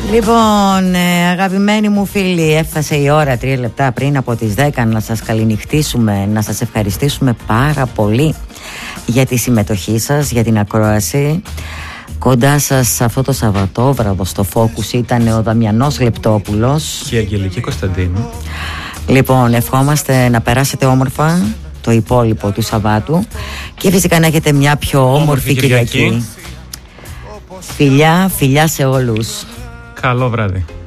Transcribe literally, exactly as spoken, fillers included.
Λοιπόν, ε, αγαπημένοι μου φίλοι, έφτασε η ώρα τρία λεπτά πριν από τις δέκα να σας καληνυχτήσουμε, να σας ευχαριστήσουμε πάρα πολύ για τη συμμετοχή σας, για την ακρόαση. Κοντά σας αυτό το Σαββατόβραδο στο Focus ήταν ο Δαμιανός Λεπτόπουλος και η Αγγελική Κωνσταντίνου. Λοιπόν, ευχόμαστε να περάσετε όμορφα το υπόλοιπο του Σαββάτου και φυσικά να έχετε μια πιο όμορφη, όμορφη Κυριακή. Κυριακή. Φιλιά, φιλιά σε όλους. Καλό βράδυ.